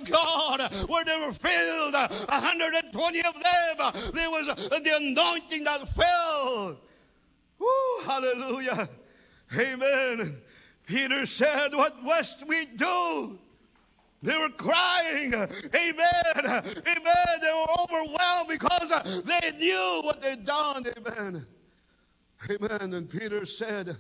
God, where they were filled, 120 of them, there was the anointing that fell. Woo, hallelujah. Amen. Peter said, what must we do? They were crying. Amen. Amen. They were overwhelmed because they knew what they'd done. Amen. Amen. And Peter said,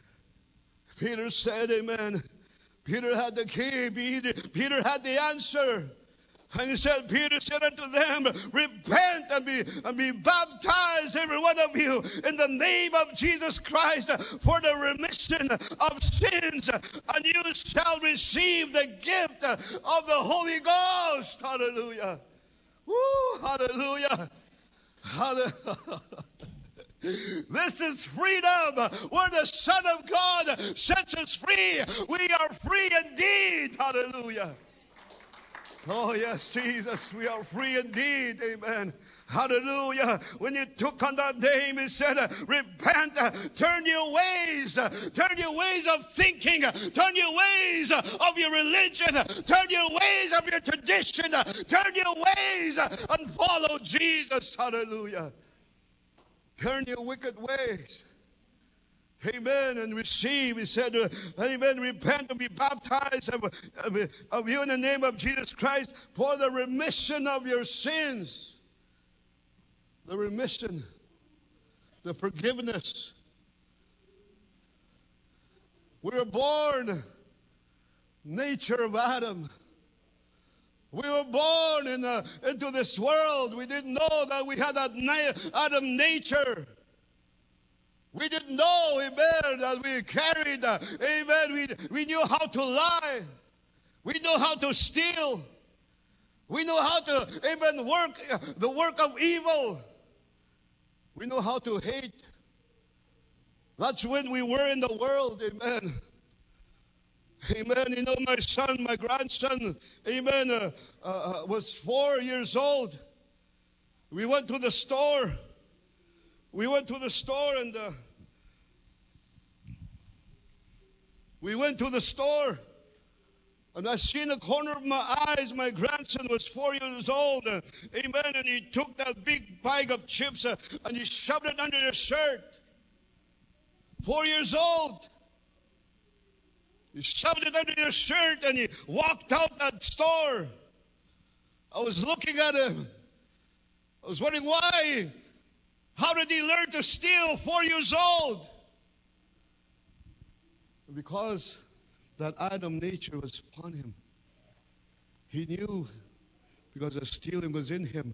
amen. Peter had the key. Peter had the answer. And he said, Peter said unto them, repent and be baptized, every one of you, in the name of Jesus Christ for the remission of sins, and you shall receive the gift of the Holy Ghost. Hallelujah. Woo, hallelujah. Hallelujah. This is freedom. Where the Son of God sets us free, we are free indeed. Hallelujah. Oh, yes, Jesus, we are free indeed. Amen. Hallelujah. When you took on that name, he said, repent, turn your ways of thinking, turn your ways of your religion, turn your ways of your tradition, turn your ways and follow Jesus. Hallelujah. Turn your wicked ways. Amen. And receive. He said, amen, repent and be baptized of you in the name of Jesus Christ for the remission of your sins. The remission. The forgiveness. We were born nature of Adam. We were born into this world. We didn't know that we had that Adam nature. We didn't know, amen, that we carried, amen, we knew how to lie. We knew how to steal. We knew how to, amen, work the work of evil. We know how to hate. That's when we were in the world, amen. Amen. You know, my grandson, amen, was 4 years old. We went to the store. And I see in the corner of my eyes, my grandson was 4 years old. Amen. And he took that big bag of chips and he shoved it under his shirt. 4 years old. He shoved it under his shirt and he walked out that store. I was looking at him. I was wondering why. How did he learn to steal 4 years old? Because that Adam nature was upon him. He knew because the stealing was in him.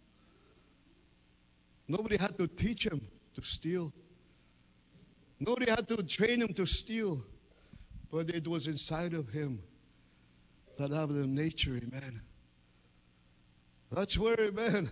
Nobody had to teach him to steal. Nobody had to train him to steal. But it was inside of him, that Adam nature, amen. That's where, amen.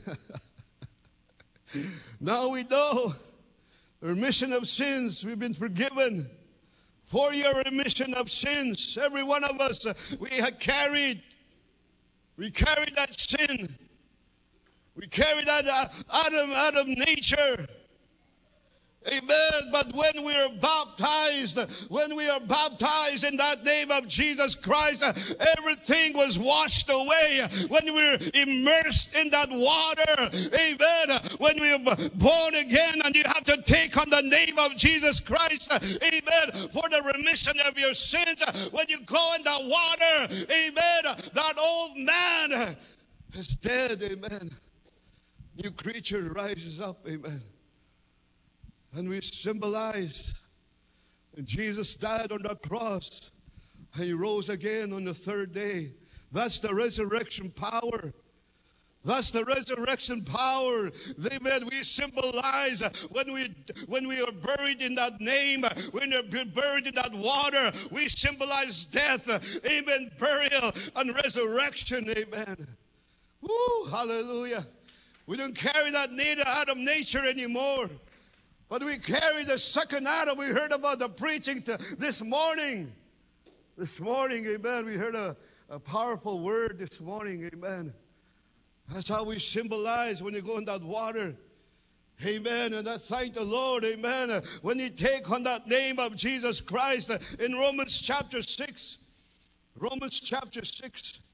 Now we know the remission of sins. We've been forgiven. 4-year remission of sins. Every one of us, we carried that sin. We carried that Adam nature. Amen. But when we are baptized in that name of Jesus Christ, everything was washed away. When we were immersed in that water, amen. When we were born again, and you have to take on the name of Jesus Christ, amen, for the remission of your sins. When you go in that water, amen, that old man is dead, amen. New creature rises up, amen. And we symbolize that Jesus died on the cross and he rose again on the third day. That's the resurrection power. That's the resurrection power. Amen. We symbolize when we are buried in that name, when we're buried in that water, we symbolize death, amen, burial and resurrection, amen. Woo, hallelujah. We don't carry that Adam nature anymore. But we carry the second Adam. We heard about the preaching this morning. This morning, amen, we heard a powerful word this morning, amen. That's how we symbolize when you go in that water. Amen. And I thank the Lord, amen. When you take on that name of Jesus Christ in Romans chapter 6. Romans chapter 6.